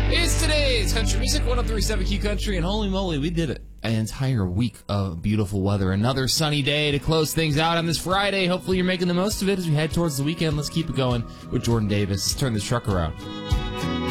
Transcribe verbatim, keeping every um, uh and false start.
It's today's Country Music, one oh three point seven Q Country, and holy moly, we did it. An entire week of beautiful weather. Another sunny day to close things out on this Friday. Hopefully you're making the most of it as we head towards the weekend. Let's keep it going with Jordan Davis. Let's turn this truck around.